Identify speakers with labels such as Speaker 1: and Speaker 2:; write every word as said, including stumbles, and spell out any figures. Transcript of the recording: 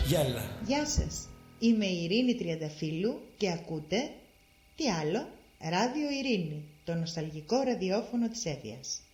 Speaker 1: Γέλα.
Speaker 2: Γεια σας. Είμαι η Ειρήνη Τριανταφύλλου και ακούτε, τι άλλο, Ράδιο Ειρήνη, το νοσταλγικό ραδιόφωνο της Εύβοιας.